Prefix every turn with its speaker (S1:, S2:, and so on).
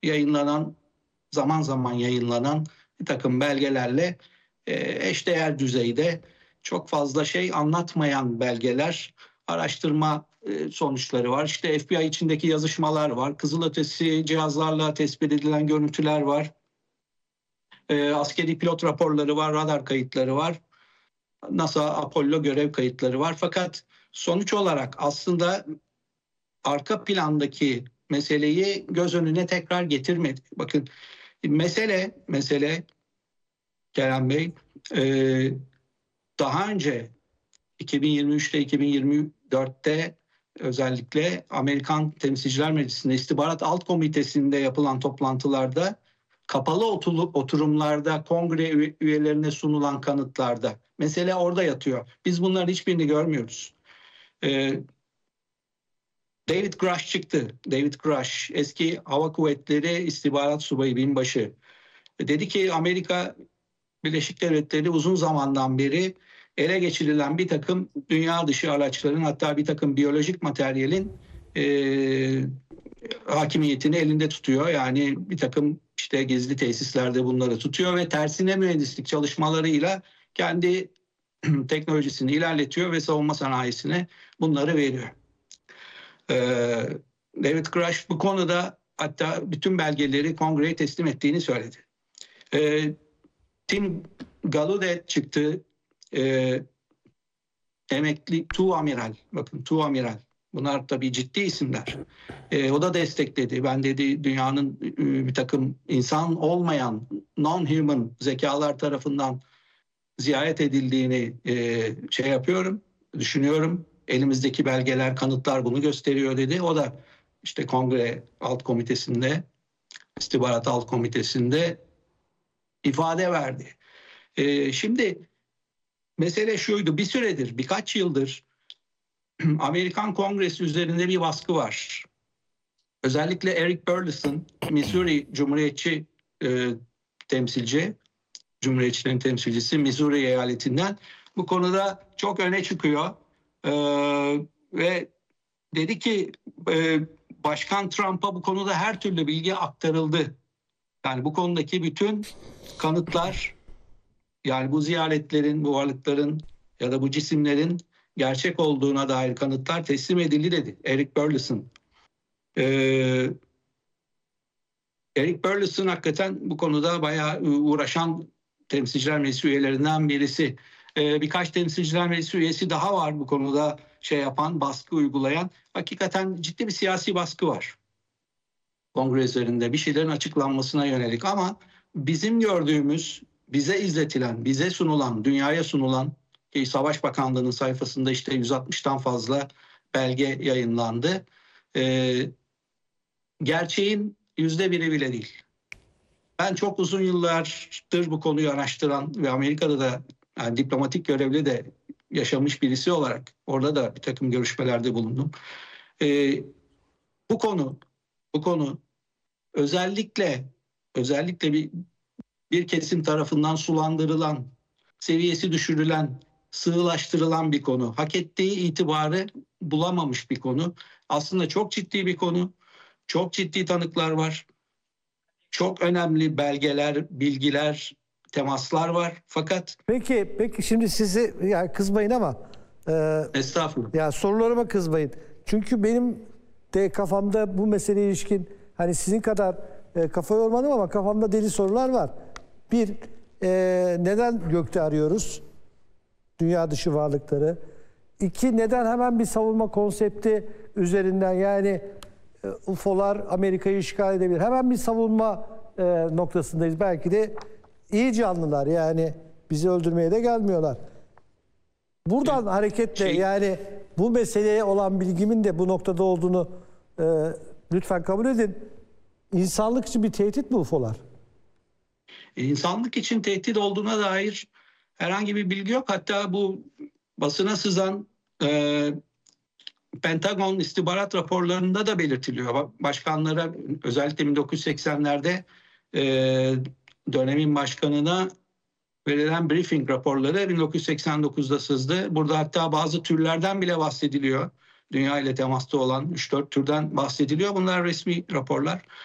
S1: yayınlanan, zaman zaman yayınlanan bir takım belgelerle eşdeğer düzeyde çok fazla şey anlatmayan belgeler, araştırma sonuçları var. İşte FBI içindeki yazışmalar var. Kızılötesi cihazlarla tespit edilen görüntüler var. Askeri pilot raporları var, radar kayıtları var. NASA Apollo görev kayıtları var. Fakat sonuç olarak aslında arka plandaki meseleyi göz önüne tekrar getirmedi. Bakın mesele Kerem Bey, daha önce 2023'te 2024'te özellikle Amerikan Temsilciler Meclisi'nde İstihbarat Alt Komitesi'nde yapılan toplantılarda, kapalı oturumlarda, kongre üyelerine sunulan kanıtlarda mesele orada yatıyor. Biz bunların hiçbirini görmüyoruz. David Grush çıktı. David Grush, eski Hava Kuvvetleri İstihbarat Subayı Binbaşı. Dedi ki Amerika Birleşik Devletleri uzun zamandan beri ele geçirilen bir takım dünya dışı araçların, hatta bir takım biyolojik materyalin hakimiyetini elinde tutuyor. Yani bir takım işte gizli tesislerde bunları tutuyor ve tersine mühendislik çalışmalarıyla kendi teknolojisini ilerletiyor ve savunma sanayisine bunları veriyor. David Grush bu konuda hatta bütün belgeleri kongreye teslim ettiğini söyledi. Tim Gallaudet çıktı. Emekli tuğamiral. Bakın tuğamiral. Bunlar tabii ciddi isimler. O da destekledi. Ben dedi dünyanın bir takım insan olmayan non-human zekalar tarafından ziyaret edildiğini düşünüyorum. Elimizdeki belgeler, kanıtlar bunu gösteriyor dedi. O da işte Kongre Alt Komitesi'nde, İstihbarat Alt Komitesi'nde ifade verdi. Şimdi mesele şuydu, bir süredir, birkaç yıldır Amerikan Kongresi üzerinde bir baskı var. Özellikle Eric Burlison, Missouri Cumhuriyetçi Cumhuriyetçilerin temsilcisi Missouri eyaletinden bu konuda çok öne çıkıyor. Ve dedi ki Başkan Trump'a bu konuda her türlü bilgi aktarıldı. Yani bu konudaki bütün kanıtlar, yani bu ziyaretlerin, bu varlıkların ya da bu cisimlerin gerçek olduğuna dair kanıtlar teslim edildi dedi Eric Burlison. Eric Burlison hakikaten bu konuda bayağı uğraşan temsilciler meclisi üyelerinden birisi. Birkaç temsilciler meclisi üyesi daha var bu konuda baskı uygulayan. Hakikaten ciddi bir siyasi baskı var kongre üzerinde bir şeylerin açıklanmasına yönelik, ama bizim gördüğümüz, bize izletilen, bize sunulan, dünyaya sunulan ki Savaş Bakanlığı'nın sayfasında işte 160'tan fazla belge yayınlandı. Gerçeğin %1'i bile değil. Ben çok uzun yıllardır bu konuyu araştıran ve Amerika'da da yani diplomatik görevli de yaşamış birisi olarak orada da bir takım görüşmelerde bulundum. Bu konu özellikle bir kesim tarafından sulandırılan, seviyesi düşürülen, sığlaştırılan bir konu. Hak ettiği itibarı bulamamış bir konu. Aslında çok ciddi bir konu. Çok ciddi tanıklar var. Çok önemli belgeler, bilgiler, temaslar var. Fakat
S2: Peki şimdi sizi yani kızmayın ama
S1: estağfurullah.
S2: Ya sorularıma kızmayın. Çünkü benim de kafamda bu meseleye ilişkin hani sizin kadar kafa yormadım ama kafamda deli sorular var. Bir, neden gökte arıyoruz dünya dışı varlıkları? İki, neden hemen bir savunma konsepti üzerinden, yani UFO'lar Amerika'yı işgal edebilir. Hemen bir savunma noktasındayız. Belki de iyi canlılar, yani bizi öldürmeye de gelmiyorlar. Buradan hareketle yani bu meseleye olan bilgimin de bu noktada olduğunu lütfen kabul edin. İnsanlık için bir tehdit mi UFO'lar?
S1: İnsanlık için tehdit olduğuna dair herhangi bir bilgi yok. Hatta bu basına sızan Pentagon istihbarat raporlarında da belirtiliyor. Başkanlara, özellikle 1980'lerde dönemin başkanına verilen briefing raporları 1989'da sızdı. Burada hatta bazı türlerden bile bahsediliyor. Dünya ile temasta olan 3-4 türden bahsediliyor. Bunlar resmi raporlar.